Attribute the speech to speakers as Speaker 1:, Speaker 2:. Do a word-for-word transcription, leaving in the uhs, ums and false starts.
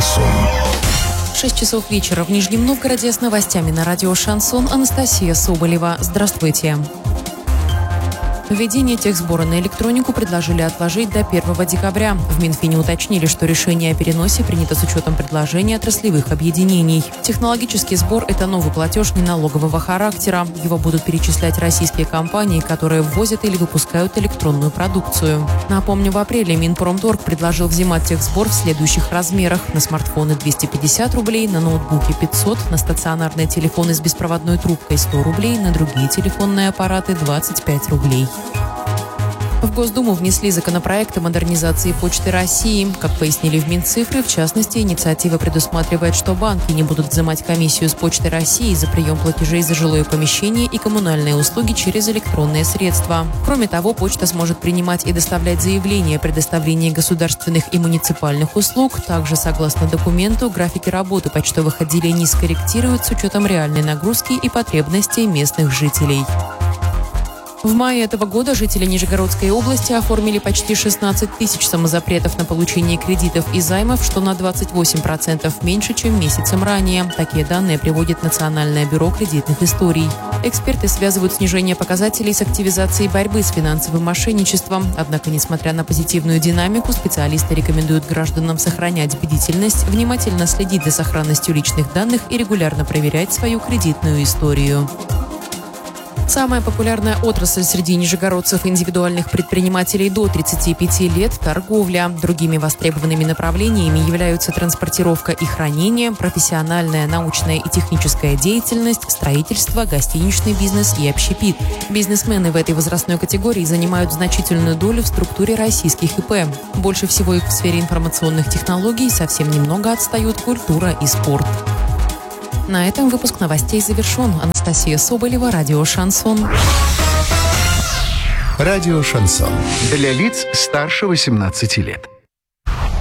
Speaker 1: «Шансон».
Speaker 2: шесть часов вечера в Нижнем Новгороде с новостями на радио «Шансон». Анастасия Соболева. Здравствуйте. Введение техсбора на электронику предложили отложить до первого декабря. В Минфине уточнили, что решение о переносе принято с учетом предложений отраслевых объединений. Технологический сбор – это новый платеж неналогового характера. Его будут перечислять российские компании, которые ввозят или выпускают электронную продукцию. Напомню, в апреле Минпромторг предложил взимать техсбор в следующих размерах: на смартфоны двести пятьдесят рублей, на ноутбуки пятьсот, на стационарные телефоны с беспроводной трубкой сто рублей, на другие телефонные аппараты двадцать пять рублей. В Госдуму внесли законопроект о модернизации Почты России. Как пояснили в Минцифры, в частности, инициатива предусматривает, что банки не будут взимать комиссию с Почты России за прием платежей за жилое помещение и коммунальные услуги через электронные средства. Кроме того, почта сможет принимать и доставлять заявления о предоставлении государственных и муниципальных услуг. Также, согласно документу, графики работы почтовых отделений скорректируют с учетом реальной нагрузки и потребностей местных жителей. В мае этого года жители Нижегородской области оформили почти шестнадцать тысяч самозапретов на получение кредитов и займов, что на двадцать восемь процентов меньше, чем месяцем ранее. Такие данные приводит Национальное бюро кредитных историй. Эксперты связывают снижение показателей с активизацией борьбы с финансовым мошенничеством. Однако, несмотря на позитивную динамику, специалисты рекомендуют гражданам сохранять бдительность, внимательно следить за сохранностью личных данных и регулярно проверять свою кредитную историю. Самая популярная отрасль среди нижегородцев и индивидуальных предпринимателей до тридцати пяти лет – торговля. Другими востребованными направлениями являются транспортировка и хранение, профессиональная, научная и техническая деятельность, строительство, гостиничный бизнес и общепит. Бизнесмены в этой возрастной категории занимают значительную долю в структуре российских ИП. Больше всего их в сфере информационных технологий, совсем немного отстают культура и спорт. На этом выпуск новостей завершен. Анастасия Соболева, радио «Шансон».
Speaker 1: Радио «Шансон». Для лиц старше восемнадцати лет.